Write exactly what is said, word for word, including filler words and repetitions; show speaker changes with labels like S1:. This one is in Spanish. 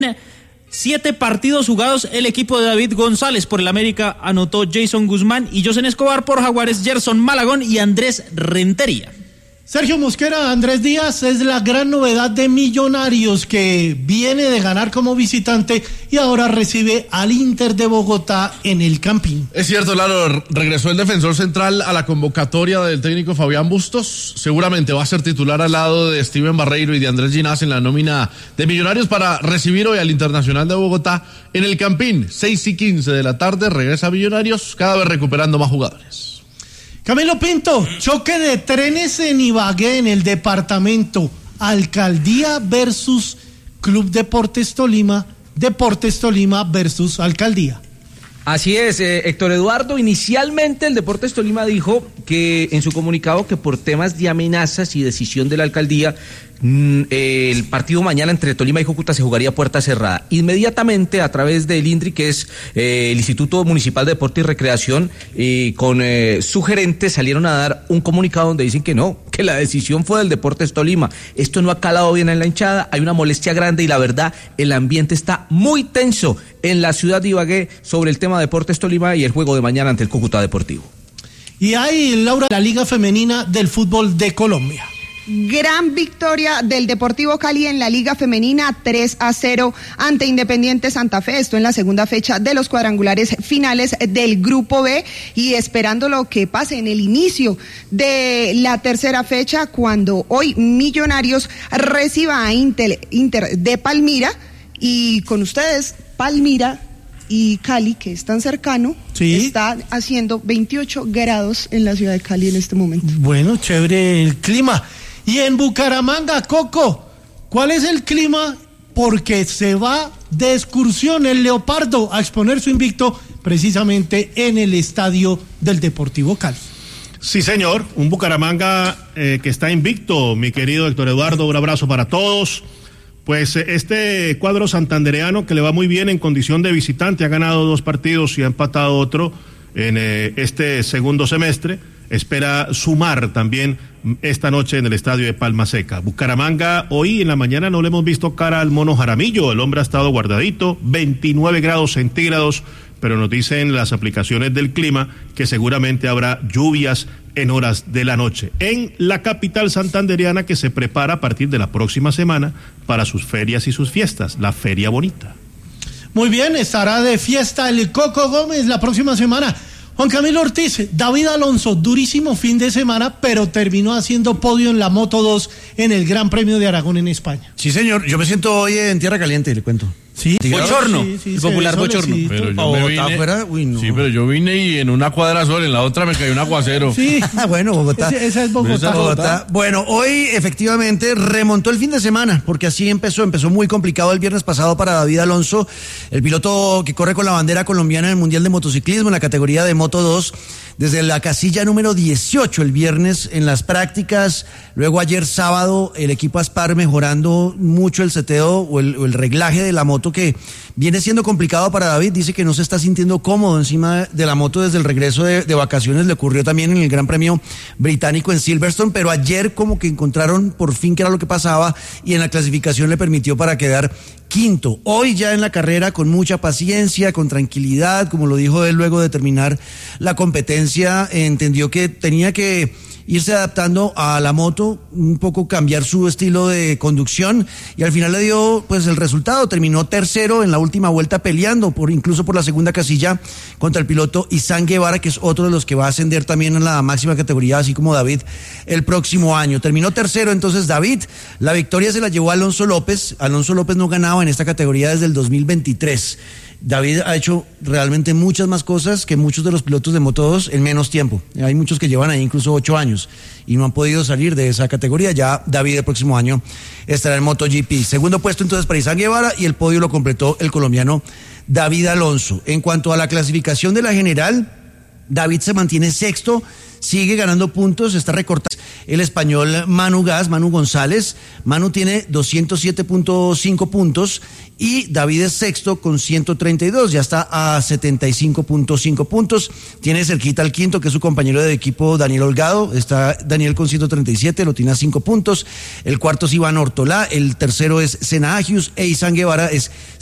S1: Siete partidos jugados, el equipo de David González por el América anotó Jason Guzmán y Josen Escobar, por Jaguares Gerson Malagón y Andrés Rentería.
S2: Sergio Mosquera, Andrés Díaz es la gran novedad de Millonarios, que viene de ganar como visitante y ahora recibe al Inter de Bogotá en el Campín.
S3: Es cierto, Lalo, regresó el defensor central a la convocatoria del técnico Fabián Bustos. Seguramente va a ser titular al lado de Steven Barreiro y de Andrés Ginás en la nómina de Millonarios para recibir hoy al Internacional de Bogotá en el Campín. seis y quince de la tarde regresa Millonarios, cada vez recuperando más jugadores.
S2: Camilo Pinto, choque de trenes en Ibagué, en el departamento. Alcaldía versus Club Deportes Tolima, Deportes Tolima versus Alcaldía.
S4: Así es, eh, Héctor Eduardo. Inicialmente el Deportes Tolima dijo que en su comunicado que por temas de amenazas y decisión de la alcaldía, mm, eh, el partido mañana entre Tolima y Cúcuta se jugaría a puerta cerrada. Inmediatamente, a través del INDRI, que es eh, el Instituto Municipal de Deporte y Recreación, y con eh, su gerente salieron a dar un comunicado donde dicen que no, que la decisión fue del Deportes Tolima. Esto no ha calado bien en la hinchada, hay una molestia grande y la verdad, el ambiente está muy tenso en la ciudad de Ibagué sobre el tema de Deportes Tolima y el juego de mañana ante el Cúcuta Deportivo.
S2: Y hay, Laura, la Liga Femenina del Fútbol de Colombia.
S5: Gran victoria del Deportivo Cali en la Liga Femenina, tres a cero ante Independiente Santa Fe. Esto en la segunda fecha de los cuadrangulares finales del Grupo B, y esperando lo que pase en el inicio de la tercera fecha, cuando hoy Millonarios reciba a Inter, Inter de Palmira. Y con ustedes, Palmira y Cali, que es tan cercano, sí, está haciendo veintiocho grados en la ciudad de Cali en este momento.
S2: Bueno, chévere el clima. Y en Bucaramanga, Coco, ¿cuál es el clima? Porque se va de excursión el Leopardo a exponer su invicto precisamente en el estadio del Deportivo Cali.
S6: Sí, señor, un Bucaramanga eh, que está invicto, mi querido Héctor Eduardo, un abrazo para todos. Pues este cuadro santandereano que le va muy bien en condición de visitante, ha ganado dos partidos y ha empatado otro en eh, este segundo semestre, espera sumar también esta noche en el estadio de Palma Seca. Bucaramanga, hoy en la mañana no le hemos visto cara al Mono Jaramillo, el hombre ha estado guardadito, veintinueve grados centígrados, pero nos dicen las aplicaciones del clima que seguramente habrá lluvias en horas de la noche en la capital santandereana, que se prepara a partir de la próxima semana para sus ferias y sus fiestas, la Feria Bonita.
S2: Muy bien, estará de fiesta el Coco Gómez la próxima semana. Juan Camilo Ortiz, David Alonso, durísimo fin de semana, pero terminó haciendo podio en la Moto dos en el Gran Premio de Aragón en España.
S7: Sí, señor, yo me siento hoy en tierra caliente, le cuento.
S2: Sí,
S1: bochorno,
S2: sí, sí,
S1: el popular bochorno.
S3: Pero yo me vine,
S7: afuera, uy, no.
S3: Sí, pero yo vine y en una cuadra sola, en la otra me cayó un aguacero.
S2: Sí,
S7: bueno, Bogotá.
S2: Ese, esa es Bogotá.
S7: Esa Bogotá. Bueno, hoy efectivamente remontó el fin de semana, porque así empezó, empezó muy complicado el viernes pasado para David Alonso, el piloto que corre con la bandera colombiana en el Mundial de Motociclismo en la categoría de Moto dos, desde la casilla número dieciocho el viernes en las prácticas. Luego ayer sábado el equipo Aspar mejorando mucho el seteo o el, o el reglaje de la moto, que viene siendo complicado para David. Dice que no se está sintiendo cómodo encima de la moto desde el regreso de, de vacaciones. Le ocurrió también en el Gran Premio Británico en Silverstone, pero ayer como que encontraron por fin qué era lo que pasaba y en la clasificación le permitió para quedar quinto. Hoy ya en la carrera con mucha paciencia, con tranquilidad, como lo dijo él luego de terminar la competencia, entendió que tenía que irse adaptando a la moto, un poco cambiar su estilo de conducción, y al final le dio pues el resultado. Terminó tercero en la última vuelta, peleando por incluso por la segunda casilla contra el piloto Izán Guevara, que es otro de los que va a ascender también en la máxima categoría, así como David, el próximo año. Terminó tercero entonces David. La victoria se la llevó Alonso López. Alonso López no ganaba en esta categoría desde el dos mil veintitrés. David ha hecho realmente muchas más cosas que muchos de los pilotos de Moto dos en menos tiempo. Hay muchos que llevan ahí incluso ocho años y no han podido salir de esa categoría. Ya David el próximo año estará en MotoGP. Segundo puesto entonces para Izán Guevara, y el podio lo completó el colombiano David Alonso. En cuanto a la clasificación de la general, David se mantiene sexto, sigue ganando puntos, está recortando. El español Manu Gas, Manu González, Manu tiene doscientos siete punto cinco puntos y David es sexto con ciento treinta y dos, ya está a setenta y cinco punto cinco puntos, tiene cerquita al quinto que es su compañero de equipo Daniel Holgado, está Daniel con ciento treinta y siete, lo tiene a cinco puntos, el cuarto es Iván Ortolá, el tercero es Sena Agius e Isan Guevara es